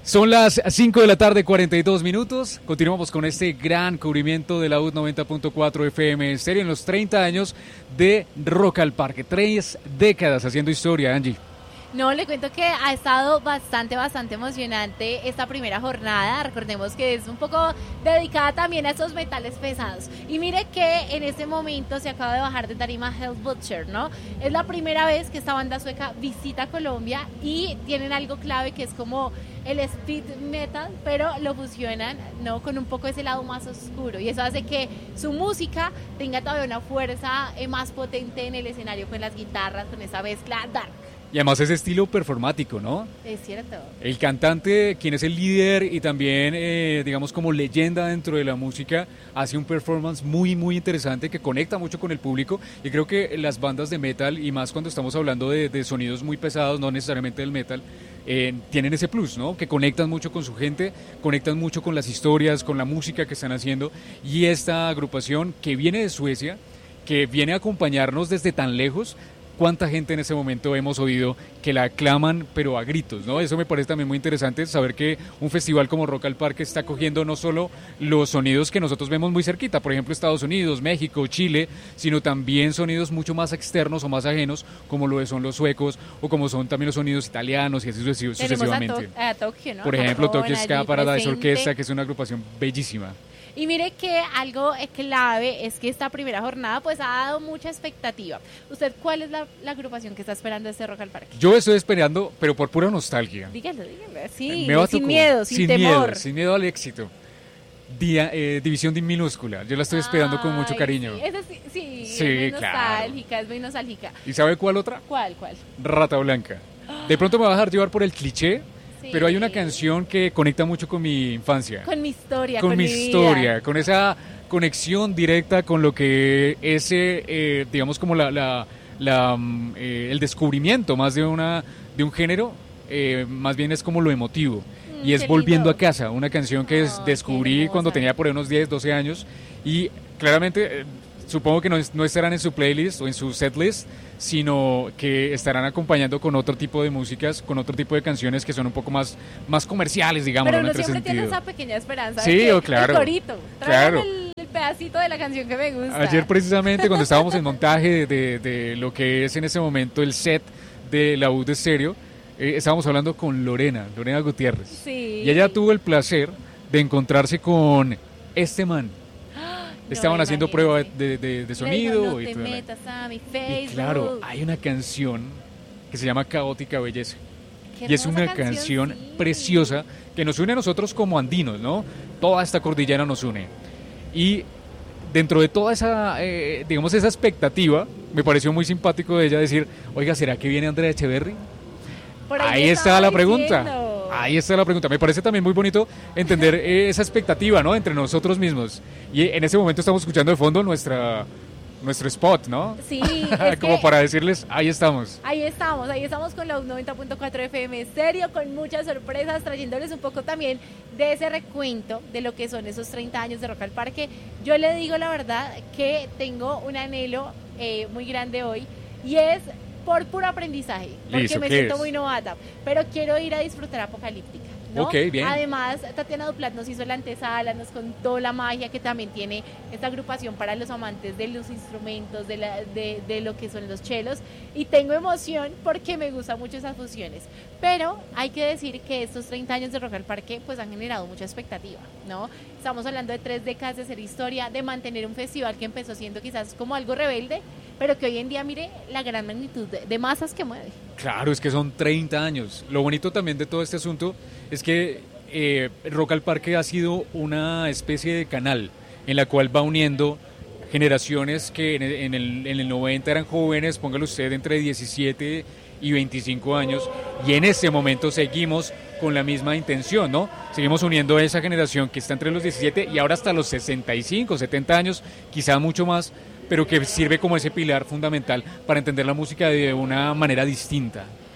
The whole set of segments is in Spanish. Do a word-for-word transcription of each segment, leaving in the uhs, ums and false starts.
Son las cinco de la tarde, cuarenta y dos minutos. Continuamos con este gran cubrimiento de la U noventa punto cuatro F M Estéreo en los treinta años de Rock al Parque. Tres décadas haciendo historia, Angie. No, le cuento que ha estado bastante, bastante emocionante esta primera jornada. Recordemos que es un poco dedicada también a esos metales pesados. Y mire que en este momento se acaba de bajar de tarima Hell Butcher, ¿no? Es la primera vez que esta banda sueca visita Colombia y tienen algo clave que es como el speed metal, pero lo fusionan, ¿no?, con un poco ese lado más oscuro. Y eso hace que su música tenga todavía una fuerza eh, más potente en el escenario con las guitarras, con esa mezcla dark. Y además ese estilo performático, ¿no? Es cierto. El cantante, quien es el líder y también, eh, digamos, como leyenda dentro de la música, hace un performance muy, muy interesante que conecta mucho con el público. Y creo que las bandas de metal, y más cuando estamos hablando de, de sonidos muy pesados, no necesariamente del metal, eh, tienen ese plus, ¿no? Que conectan mucho con su gente, conectan mucho con las historias, con la música que están haciendo. Y esta agrupación que viene de Suecia, que viene a acompañarnos desde tan lejos. ¿Cuánta gente en ese momento hemos oído que la aclaman, pero a gritos, ¿no? Eso me parece también muy interesante, saber que un festival como Rock al Parque está cogiendo no solo los sonidos que nosotros vemos muy cerquita, por ejemplo Estados Unidos, México, Chile, sino también sonidos mucho más externos o más ajenos, como lo son los suecos, o como son también los sonidos italianos y así sucesivamente. Tenemos a, to- a Tokio, ¿no? Por ejemplo, Japón, Tokyo Ska allí Paradise presente. Orquesta, que es una agrupación bellísima. Y mire que algo clave es que esta primera jornada pues ha dado mucha expectativa. ¿Usted cuál es la, la agrupación que está esperando este Rock al Parque? Yo estoy esperando, pero por pura nostalgia. Dígalo, dígalo, sí, Me va a sin tocar- miedo, sin, sin temor. miedo, sin miedo al éxito. Dia- eh, División de minúscula, yo la estoy esperando con mucho Ay, cariño. Sí, esa sí, sí, Sí, es muy claro. nostálgica, es muy nostálgica. ¿Y sabe cuál otra? ¿Cuál, cuál? Rata Blanca. De pronto me va a dejar llevar por el cliché, Sí. pero hay una canción que conecta mucho con mi infancia. Con mi historia, con con, mi vida. historia, con esa conexión directa con lo que ese, eh, digamos como la, la, la, mm, eh, el descubrimiento más de una de un género, eh, más bien es como lo emotivo. Mm, Y es qué Volviendo lindo. a casa, una canción que es, Ay, qué descubrí hermosa. cuando tenía por ahí unos diez, doce años y claramente eh, supongo que no, es- no estarán en su playlist o en su setlist, sino que estarán acompañando con otro tipo de músicas, con otro tipo de canciones que son un poco más, más comerciales, digamos, Pero en uno otro siempre tiene sentido. esa pequeña esperanza. Sí, de que oh, claro. El corito. Claro. Tráigame el, el pedacito de la canción que me gusta. Ayer precisamente cuando estábamos en montaje de, de- de lo que es en ese momento el set de la U de Stereo, eh, estábamos hablando con Lorena, Lorena Gutiérrez. Sí. Y ella tuvo el placer de encontrarse con este man. No, Estaban haciendo imagínese. prueba de, de- de Le sonido. dijo, no y te toda la- metas a mi y Facebook. claro, hay una canción que se llama Caótica Belleza. Qué Y es hermosa una canción sí. preciosa que nos une a nosotros como andinos, ¿no? Toda esta cordillera nos une. Y dentro de toda esa, eh, digamos, esa expectativa, me pareció muy simpático de ella decir, oiga, ¿será que viene Andrea Echeverry? Por Ahí me está estaba la pregunta. diciendo. Ahí está la pregunta. Me parece también muy bonito entender eh, esa expectativa, ¿no? Entre nosotros mismos. Y en ese momento estamos escuchando de fondo nuestra, nuestro spot, ¿no? Sí, es Como que para decirles, ahí estamos. ahí estamos, ahí estamos con la U noventa punto cuatro F M Estéreo, con muchas sorpresas, trayéndoles un poco también de ese recuento de lo que son esos treinta años de Rock al Parque. Yo le digo la verdad que tengo un anhelo eh, muy grande hoy y es por puro aprendizaje, porque Listo, me ¿qué siento es? muy novata, pero quiero ir a disfrutar Apocalíptica, ¿no? Ok, bien. Además, Tatiana Duplat nos hizo la antesala, nos contó la magia que también tiene esta agrupación para los amantes de los instrumentos, de, la, de, de lo que son los chelos, y tengo emoción porque me gustan mucho esas fusiones, pero hay que decir que estos treinta años de Rock al Parque pues han generado mucha expectativa, ¿no? Estamos hablando de tres décadas de hacer historia, de mantener un festival que empezó siendo quizás como algo rebelde, pero que hoy en día mire la gran magnitud de, de masas que mueve. Claro, es que son treinta años. Lo bonito también de todo este asunto es que eh, Rock al Parque ha sido una especie de canal en la cual va uniendo generaciones que en el, en el, en el noventa eran jóvenes, póngale usted entre diecisiete y veinticinco años, y en este momento seguimos con la misma intención, ¿no? Seguimos uniendo a esa generación que está entre los diecisiete y ahora hasta los sesenta y cinco, setenta años, quizá mucho más, pero que sirve como ese pilar fundamental para entender la música de una manera distinta.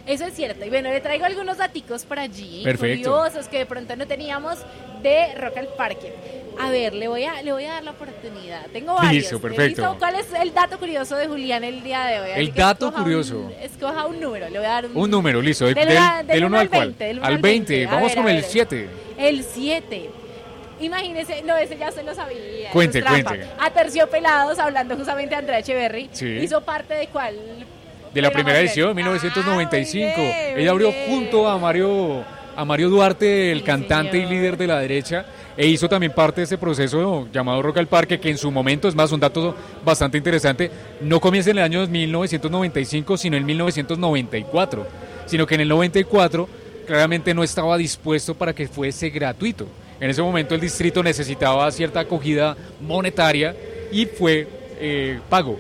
Eso es cierto. Y bueno, le traigo algunos daticos por allí, Perfecto. curiosos, que de pronto no teníamos de Rock al Parque. A ver, le voy a, le voy a dar la oportunidad. Tengo varios. Listo, perfecto. ¿Listo? ¿Cuál es el dato curioso de Julián el día de hoy? El Así que dato escoja curioso. Un, escoja un número, le voy a dar un, Un número, listo. Del, Del del, una- del del uno uno al al cual. veinte, del uno Al al veinte. veinte. A Vamos ver, con a el ver. siete. El siete. Imagínese, no, ese ya se lo sabía. Cuente, eso es trampa. cuente. Aterciopelados, hablando justamente de Andrea Echeverry. Sí. Hizo parte de cuál. De la primera programa edición, fue? mil novecientos noventa y cinco. Ah, muy bien, Ella abrió muy bien. junto a Mario, a Mario Duarte, el Sí, cantante señor. y líder de la derecha, e hizo también parte de ese proceso llamado Rock al Parque, que en su momento, es más, un dato bastante interesante, no comienza en el año mil novecientos noventa y cinco, sino en mil novecientos noventa y cuatro, sino que en el noventa y cuatro claramente no estaba dispuesto para que fuese gratuito. En ese momento el distrito necesitaba cierta acogida monetaria y fue eh, pago.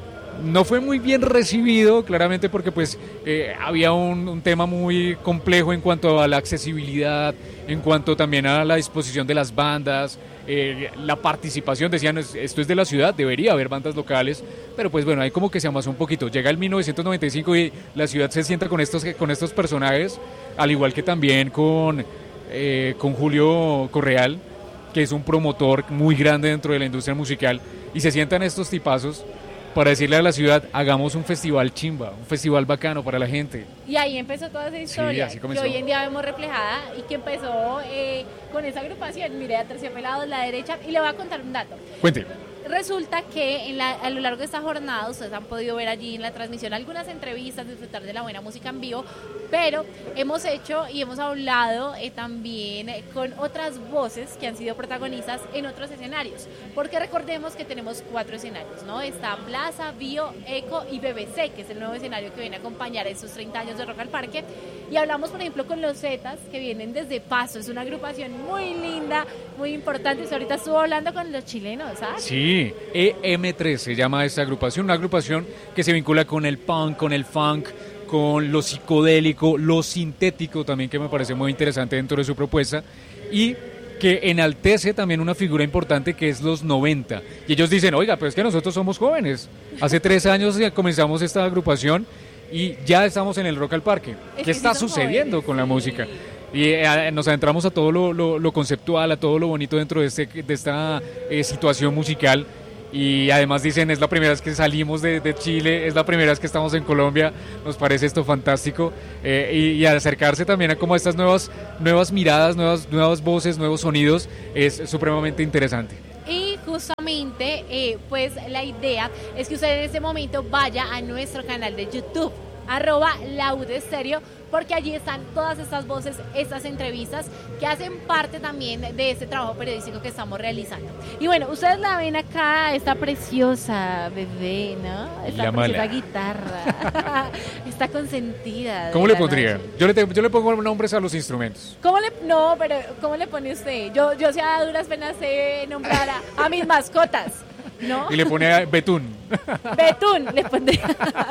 No fue muy bien recibido, claramente, porque pues eh, había un, un tema muy complejo en cuanto a la accesibilidad, en cuanto también a la disposición de las bandas, eh, la participación. Decían, "Es- esto es de la ciudad, debería haber bandas locales", pero pues bueno, ahí como que se amasó un poquito. Llega el mil novecientos noventa y cinco y la ciudad se sienta con estos, con estos personajes, al igual que también con, eh, con Julio Correal, que es un promotor muy grande dentro de la industria musical, y se sientan estos tipazos para decirle a la ciudad, hagamos un festival chimba, un festival bacano para la gente. Y ahí empezó toda esa historia así que comenzó. hoy en día vemos reflejada y que empezó eh, con esa agrupación. Mire, a Terciopelados, la derecha. Y le voy a contar un dato. Cuente. Resulta que en la- a lo largo de esta jornada ustedes han podido ver allí en la transmisión algunas entrevistas, disfrutar de la buena música en vivo, pero hemos hecho y hemos hablado eh, también eh, con otras voces que han sido protagonistas en otros escenarios, porque recordemos que tenemos cuatro escenarios, ¿no? Está Plaza, Bio, Eco y B B C, que es el nuevo escenario que viene a acompañar estos treinta años de Rock al Parque, y hablamos por ejemplo con los Zetas, que vienen desde Paso. Es una agrupación muy linda, muy importante. Usted ahorita estuvo hablando con los chilenos, ¿sabes? Sí, E M tres se llama esta agrupación, una agrupación que se vincula con el punk, con el funk, con lo psicodélico, lo sintético también, que me parece muy interesante dentro de su propuesta, y que enaltece también una figura importante que es los noventa. Y ellos dicen, oiga, pero es que nosotros somos jóvenes. Hace tres años ya comenzamos esta agrupación y ya estamos en el Rock al Parque. Es ¿Qué que está sí son sucediendo jóvenes, con la sí. música? Y eh, nos adentramos a todo lo, lo- lo conceptual, a todo lo bonito dentro de, este, de esta eh, situación musical. Y además dicen, es la primera vez que salimos de, de Chile, es la primera vez que estamos en Colombia, nos parece esto fantástico. Eh, y, y acercarse también a como estas nuevas, nuevas miradas, nuevas, nuevas voces, nuevos sonidos, es supremamente interesante. Y justamente, eh, pues la idea es que usted en este momento vaya a nuestro canal de YouTube, arroba laudestereo, porque allí están todas estas voces, estas entrevistas que hacen parte también de este trabajo periodístico que estamos realizando. Y bueno, ustedes la ven acá, esta preciosa bebé, ¿no? Esta La preciosa mala. guitarra, está consentida. de ¿Cómo le la pondría? noche. Yo le, tengo- yo le pongo nombres a los instrumentos. ¿Cómo le, no, pero ¿cómo le pone usted? Yo, yo sé a duras penas sé nombrar a, a mis mascotas, ¿no? Y le pone a Betún. Betún, le pondría.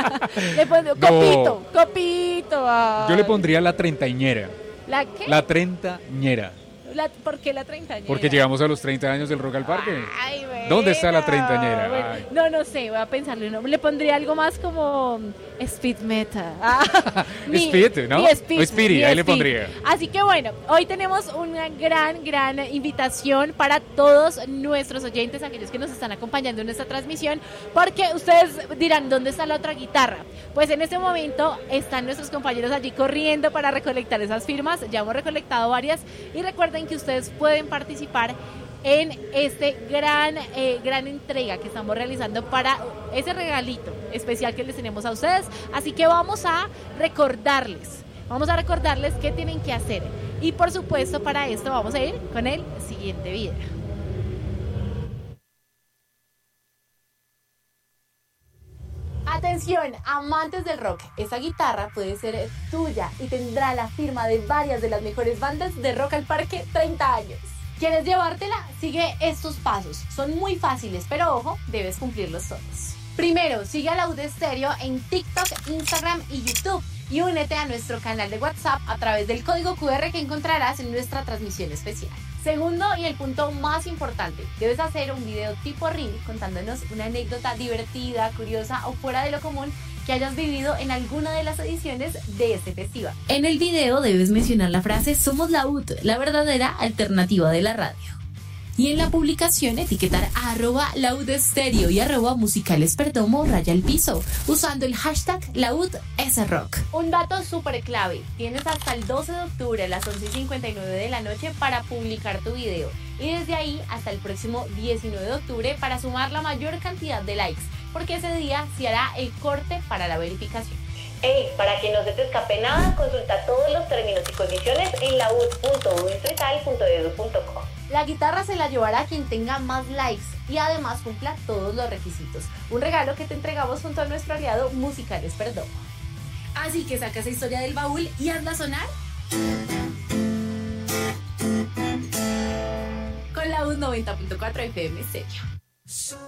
Le pondría No. copito, copito. ay. Yo le pondría la treintañera. ¿La qué? La treintañera. La- ¿Por qué la treintañera? Porque llegamos a los treinta años del Rock al Parque. Ay, bueno, ¿Dónde está la treintañera? bueno. Ay. No, no sé, voy a pensarle un nombre. Le pondría algo más como speed metal. Ah, mi- Speed, ¿no? mi speed, O Speedy, mi ahí le speed. pondría. Así que bueno, hoy tenemos una gran, gran invitación para todos nuestros oyentes, aquellos que nos están acompañando en esta transmisión, porque ustedes dirán, ¿dónde está la otra guitarra? Pues en este momento están nuestros compañeros allí corriendo para recolectar esas firmas. Ya hemos recolectado varias y recuerden que ustedes pueden participar en este gran, eh, gran entrega que estamos realizando para ese regalito especial que les tenemos a ustedes. Así que vamos a recordarles, vamos a recordarles qué tienen que hacer. Y por supuesto para esto vamos a ir con el siguiente video. Atención, amantes del rock, esa guitarra puede ser tuya y tendrá la firma de varias de las mejores bandas de Rock al Parque treinta años. ¿Quieres llevártela? Sigue estos pasos. Son muy fáciles, pero ojo, debes cumplirlos todos. Primero, sigue a Laude Stereo en TikTok, Instagram y YouTube y únete a nuestro canal de WhatsApp a través del código cu erre que encontrarás en nuestra transmisión especial. Segundo, y el punto más importante, debes hacer un video tipo reel contándonos una anécdota divertida, curiosa o fuera de lo común que hayas vivido en alguna de las ediciones de este festival. En el video debes mencionar la frase "Somos la U T, la verdadera alternativa de la radio". Y en la publicación etiquetar a arroba laudestereo y arroba musicalesperdomo raya el piso, usando el hashtag laudesrock. Un dato súper clave, tienes hasta el doce de octubre a las once y cincuenta y nueve de la noche para publicar tu video. Y desde ahí hasta el próximo diecinueve de octubre para sumar la mayor cantidad de likes, porque ese día se hará el corte para la verificación. Hey, para que no se te escape nada, consulta todos los términos y condiciones en laud punto udistrital punto edu punto co. La guitarra se la llevará quien tenga más likes y además cumpla todos los requisitos. Un regalo que te entregamos junto a nuestro aliado Musicales Perdomo. Así que saca esa historia del baúl y hazla sonar con la U noventa punto cuatro F M Stereo.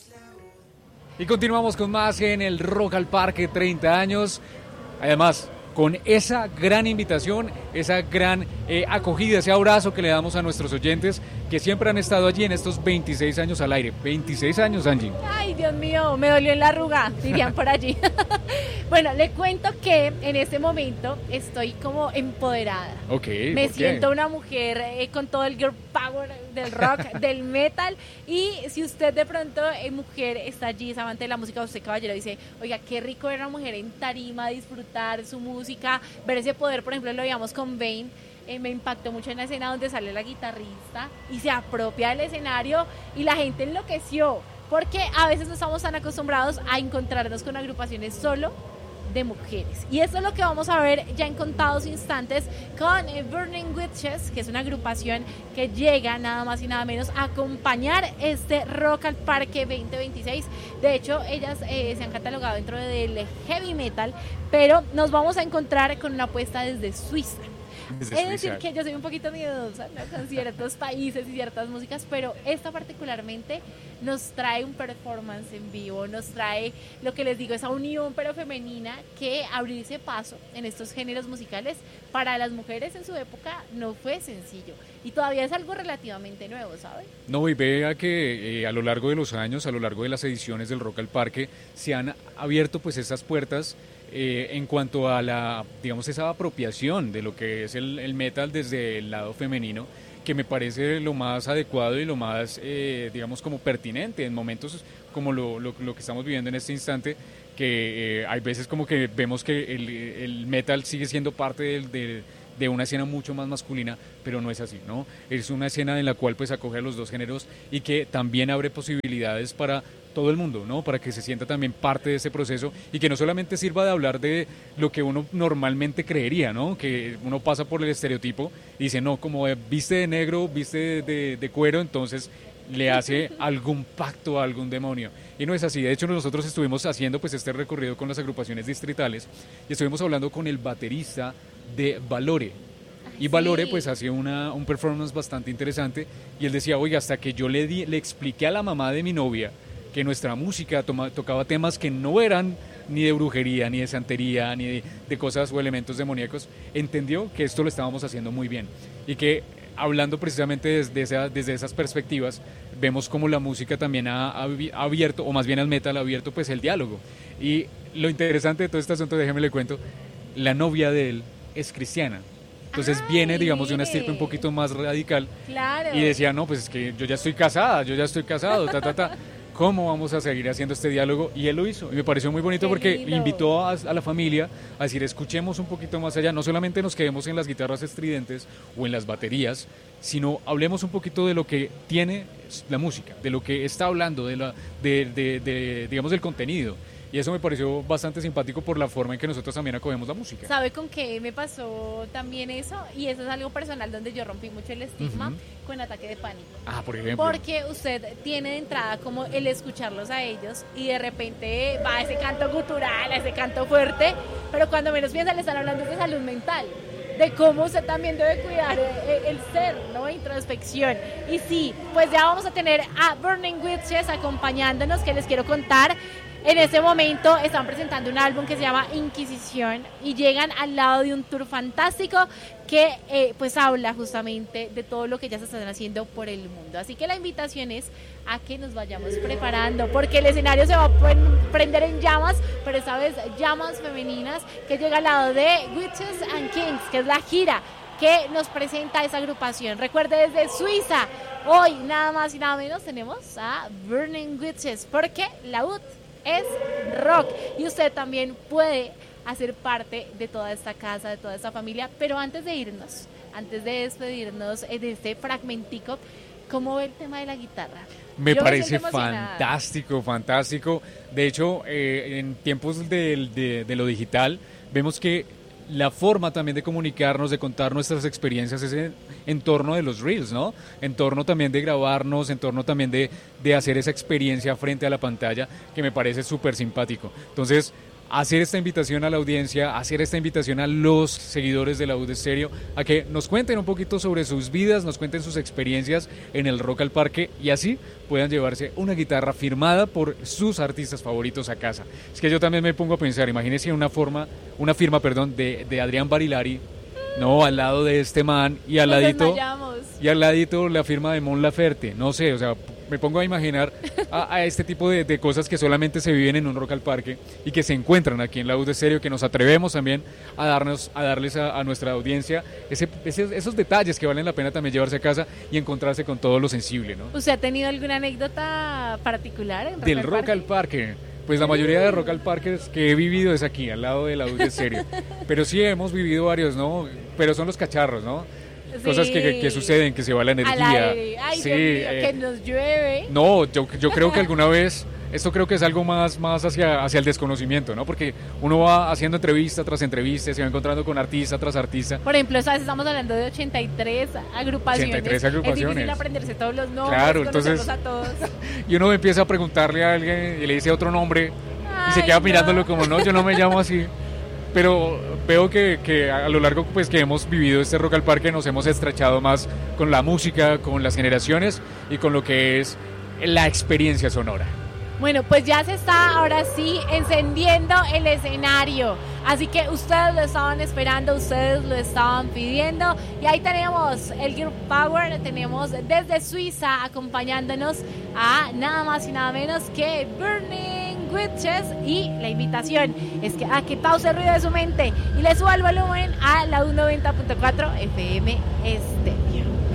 Y continuamos con más en el Rock al Parque treinta años. Además, con esa gran invitación, esa gran eh, acogida, ese abrazo que le damos a nuestros oyentes que siempre han estado allí en estos veintiséis años al aire. veintiséis años, Angie. Ay, Dios mío, me dolió en la arruga, dirían por allí. Bueno, le cuento que en este momento estoy como empoderada. Ok, me ¿por siento qué? una mujer eh, con todo el girl power del rock, del metal. Y si usted de pronto, eh, mujer, está allí, es amante de la música, usted caballero dice, oiga, qué rico ver a una mujer en tarima, disfrutar su música, ver ese poder. Por ejemplo, lo veíamos con Vane. Eh, me impactó mucho en la escena donde sale la guitarrista y se apropia del escenario y la gente enloqueció, porque a veces no estamos tan acostumbrados a encontrarnos con agrupaciones solo de mujeres. Y eso es lo que vamos a ver ya en contados instantes con eh, Burning Witches, que es una agrupación que llega nada más y nada menos a acompañar este Rock al Parque veinte veintiséis. De hecho, ellas eh, se han catalogado dentro del heavy metal, pero nos vamos a encontrar con una apuesta desde Suiza. Desde Es decir, Suiza. que yo soy un poquito miedosa, ¿no?, con ciertos países y ciertas músicas, pero esta particularmente nos trae un performance en vivo, nos trae lo que les digo, esa unión pero femenina, que abrirse paso en estos géneros musicales para las mujeres en su época no fue sencillo y todavía es algo relativamente nuevo, ¿saben? No, y vea que eh, a lo largo de los años, a lo largo de las ediciones del Rock al Parque, se han abierto pues esas puertas eh, en cuanto a la, digamos, esa apropiación de lo que es el, el metal desde el lado femenino, que me parece lo más adecuado y lo más, eh, digamos, como pertinente en momentos como lo, lo, lo que estamos viviendo en este instante, que eh, hay veces como que vemos que el, el metal sigue siendo parte del, del de una escena mucho más masculina, pero no es así, ¿no? Es una escena en la cual pues acoge a los dos géneros y que también abre posibilidades para todo el mundo, ¿no? Para que se sienta también parte de ese proceso y que no solamente sirva de hablar de lo que uno normalmente creería, ¿no? Que uno pasa por el estereotipo y dice, no, como viste de negro, viste de, de, de cuero, entonces le hace algún pacto a algún demonio. Y no es así. De hecho, nosotros estuvimos haciendo pues este recorrido con las agrupaciones distritales y estuvimos hablando con el baterista de Valore. Y Valore Sí. pues hacía una, un performance bastante interesante y él decía, oiga, hasta que yo le, di, le expliqué a la mamá de mi novia que nuestra música toma, tocaba temas que no eran ni de brujería, ni de santería, ni de, de cosas o elementos demoníacos, entendió que esto lo estábamos haciendo muy bien y que hablando precisamente desde, esa, desde esas perspectivas, vemos como la música también ha, ha abierto, o más bien el metal ha abierto pues el diálogo. Y lo interesante de todo este asunto, déjeme le cuento, la novia de él es cristiana. Entonces Ay, viene, digamos, de una estirpe un mire. poquito más radical. Claro. Y decía, no, pues es que yo ya estoy casada, yo ya estoy casado, ta, ta, ta. ¿Cómo vamos a seguir haciendo este diálogo? Y él lo hizo. Y me pareció muy bonito Qué porque lindo. invitó a, a la familia a decir, escuchemos un poquito más allá. No solamente nos quedemos en las guitarras estridentes o en las baterías, sino hablemos un poquito de lo que tiene la música, de lo que está hablando, de la, de, de, de, digamos, del contenido. Y eso me pareció bastante simpático por la forma en que nosotros también acogemos la música. ¿Sabe con qué me pasó también eso? Y eso es algo personal donde yo rompí mucho el estigma, Ujú. con Ataque de Pánico. Ah, por ejemplo. Porque usted tiene de entrada como el escucharlos a ellos y de repente va a ese canto gutural, a ese canto fuerte, pero cuando menos piensa le están hablando de salud mental, de cómo usted también debe cuidar el, el ser, ¿no? Introspección. Y sí, pues ya vamos a tener a Burning Witches acompañándonos, que les quiero contar En ese momento están presentando un álbum que se llama Inquisición y llegan al lado de un tour fantástico que eh, pues habla justamente de todo lo que ya se están haciendo por el mundo. Así que la invitación es a que nos vayamos preparando porque el escenario se va a prender en llamas, pero esta vez llamas femeninas, que llega al lado de Witches and Kings, que es la gira que nos presenta esa agrupación. Recuerde, desde Suiza, hoy nada más y nada menos tenemos a Burning Witches, porque la U T es rock y usted también puede hacer parte de toda esta casa, de toda esta familia. Pero antes de irnos, antes de despedirnos de este fragmentico, ¿cómo ve el tema de la guitarra? Me Yo parece me fantástico, fantástico. De hecho, eh, en tiempos de, de, de lo digital, vemos que la forma también de comunicarnos, de contar nuestras experiencias es en, en torno de los reels, ¿no? En torno también de grabarnos, en torno también de, de hacer esa experiencia frente a la pantalla, que me parece súper simpático. Entonces, hacer esta invitación a la audiencia, hacer esta invitación a los seguidores de la U de Stereo, a que nos cuenten un poquito sobre sus vidas, nos cuenten sus experiencias en el Rock al Parque y así puedan llevarse una guitarra firmada por sus artistas favoritos a casa. Es que yo también me pongo a pensar, imagínense una forma, una firma, perdón, de, de Adrián Barilari, no, al lado de este man y al Nos ladito desmayamos. y al ladito la firma de Mon Laferte, no sé, o sea, me pongo a imaginar a, a este tipo de, de cosas que solamente se viven en un Rock al Parque y que se encuentran aquí en la U de Stereo, que nos atrevemos también a darnos, a darles a, a nuestra audiencia ese, ese, esos detalles que valen la pena también llevarse a casa y encontrarse con todo lo sensible, ¿no? ¿Usted ha tenido alguna anécdota particular en Rock Del al Rock Parque? al Parque. Pues la mayoría de Rock al Parque que he vivido es aquí, al lado de la U de Stereo. Pero sí hemos vivido varios, ¿no? Pero son los cacharros, ¿no? Sí. Cosas que, que, que suceden, que se va la energía. Al aire. Ay, sí, Dios mío, eh, que nos llueve. No, yo, yo creo que alguna vez, esto creo que es algo más, más hacia, hacia el desconocimiento, ¿no? Porque uno va haciendo entrevista tras entrevista, se va encontrando con artista tras artista. Por ejemplo, ¿sabes? Estamos hablando de ochenta y tres agrupaciones. ochenta y tres agrupaciones. Es difícil aprenderse todos los nombres, Claro, conocerlos entonces- a todos. Y uno empieza a preguntarle a alguien y le dice otro nombre y se Ay, queda no. mirándolo como, no, yo no me llamo así. Pero veo que, que a lo largo pues, que hemos vivido este Rock al Parque nos hemos estrechado más con la música, con las generaciones y con lo que es la experiencia sonora. Bueno, pues ya se está ahora sí encendiendo el escenario. Así que ustedes lo estaban esperando, ustedes lo estaban pidiendo. Y ahí tenemos el Girl Power, tenemos desde Suiza acompañándonos a nada más y nada menos que Burning Witches. Y la invitación es que a que pause el ruido de su mente y le suba el volumen a la U noventa punto cuatro F M Estéreo.